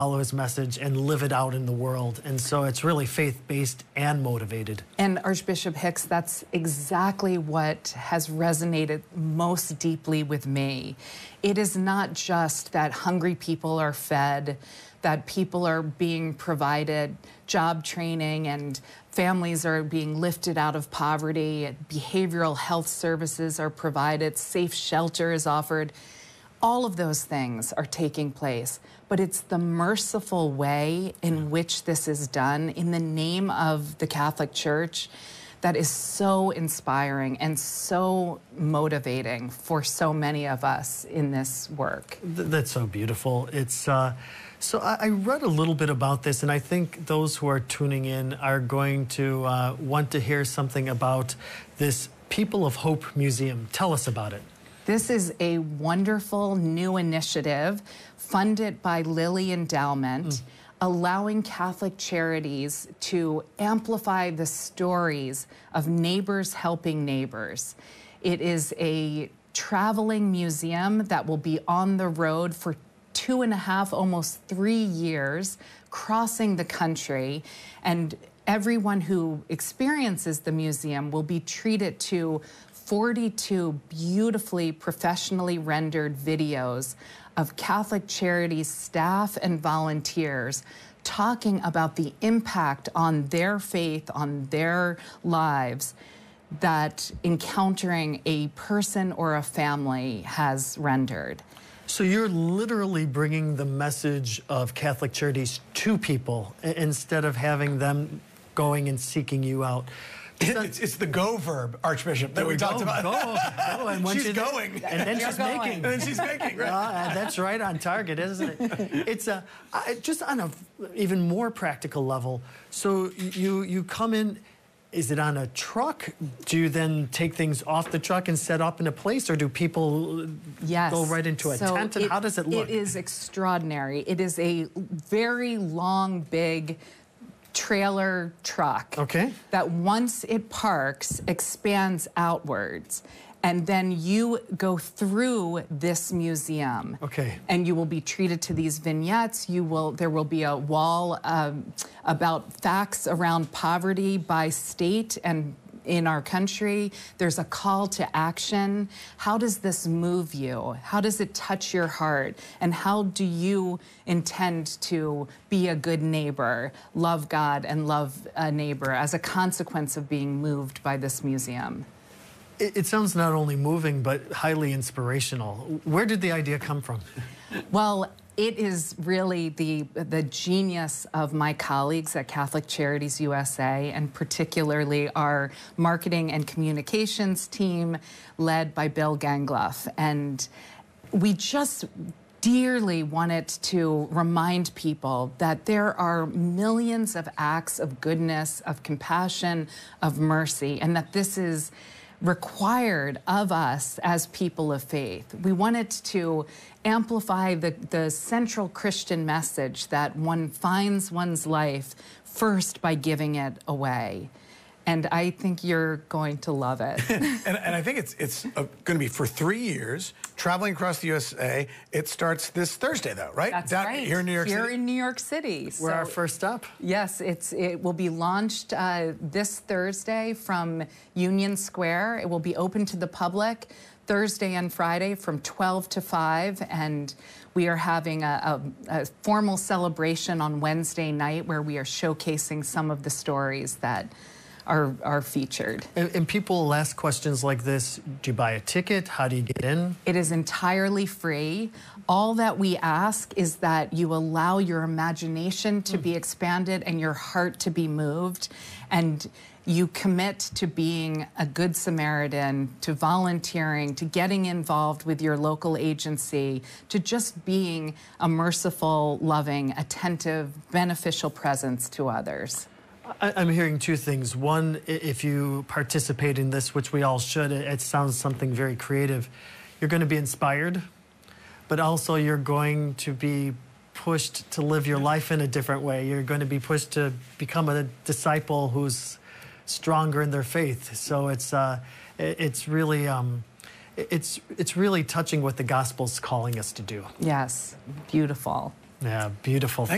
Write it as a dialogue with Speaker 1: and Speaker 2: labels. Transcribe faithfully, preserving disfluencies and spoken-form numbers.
Speaker 1: follow his message and live it out in the world. And so it's really faith-based and motivated.
Speaker 2: And Archbishop Hicks, that's exactly what has resonated most deeply with me. It is not just that hungry people are fed, that people are being provided job training and families are being lifted out of poverty, behavioral health services are provided, safe shelter is offered. All of those things are taking place, but it's the merciful way in which this is done in the name of the Catholic Church that is so inspiring and so motivating for so many of us in this work.
Speaker 1: Th that's so beautiful. It's uh, so I, I read a little bit about this, and I think those who are tuning in are going to uh, want to hear something about this People of Hope Museum. Tell us about it.
Speaker 2: This is a wonderful new initiative funded by Lilly Endowment, mm. allowing Catholic Charities to amplify the stories of neighbors helping neighbors. It is a traveling museum that will be on the road for two and a half, almost three years, crossing the country, and everyone who experiences the museum will be treated to forty-two beautifully professionally rendered videos of Catholic Charities staff and volunteers talking about the impact on their faith, on their lives, that encountering a person or a family has rendered.
Speaker 1: So you're literally bringing the message of Catholic Charities to people instead of having them going and seeking you out.
Speaker 3: It's, it's the go verb, Archbishop, that we, we talked
Speaker 1: go,
Speaker 3: about.
Speaker 1: Go, go. And
Speaker 3: she's
Speaker 1: she's
Speaker 3: going.
Speaker 1: And then she's
Speaker 2: going.
Speaker 1: making.
Speaker 3: And then she's making, right?
Speaker 1: Uh, that's right on target, isn't it? It's a, uh, just on a even more practical level. So you, you come in, is it on a truck? Do you then take things off the truck and set up in a place, or do people
Speaker 2: yes.
Speaker 1: go right into a
Speaker 2: so
Speaker 1: tent? And
Speaker 2: it,
Speaker 1: how does it look?
Speaker 2: It is extraordinary. It is a very long, big trailer truck
Speaker 1: okay.
Speaker 2: that once it parks expands outwards, and then you go through this museum.
Speaker 1: Okay.
Speaker 2: And you will be treated to these vignettes. You will there will be a wall um, about facts around poverty by state and in our country. There's a call to action. How does this move you? How does it touch your heart? And how do you intend to be a good neighbor, love God and love a neighbor as a consequence of being moved by this museum?
Speaker 1: It, it sounds not only moving, but highly inspirational. Where did the idea come from?
Speaker 2: Well, it is really the, the genius of my colleagues at Catholic Charities U S A, and particularly our marketing and communications team led by Bill Gangloff. And we just dearly wanted to remind people that there are millions of acts of goodness, of compassion, of mercy, and that this is required of us as people of faith. We wanted to amplify the, the central Christian message that one finds one's life first by giving it away. And I think you're going to love it.
Speaker 3: and, and I think it's, it's uh, going to be for three years, traveling across the U S A. It starts this Thursday, though, right?
Speaker 2: That's
Speaker 3: Down
Speaker 2: right.
Speaker 3: Here in New York
Speaker 2: here
Speaker 3: City?
Speaker 2: Here in New York City.
Speaker 1: We're
Speaker 2: so,
Speaker 1: our first stop?
Speaker 2: Yes, it's, it will be launched uh, this Thursday from Union Square. It will be open to the public Thursday and Friday from twelve to five, and we are having a, a, a formal celebration on Wednesday night where we are showcasing some of the stories that Are, are featured.
Speaker 1: And, and people will ask questions like this: do you buy a ticket? How do you get in?
Speaker 2: It is entirely free. All that we ask is that you allow your imagination to mm. be expanded and your heart to be moved, and you commit to being a good Samaritan, to volunteering, to getting involved with your local agency, to just being a merciful, loving, attentive, beneficial presence to others.
Speaker 1: I'm hearing two things. One, if you participate in this, which we all should, it sounds something very creative. You're going to be inspired, but also you're going to be pushed to live your life in a different way. You're going to be pushed to become a disciple who's stronger in their faith. So it's uh, it's really um, it's it's really touching what the gospel's calling us to do.
Speaker 2: Yes, beautiful.
Speaker 1: Yeah, beautiful.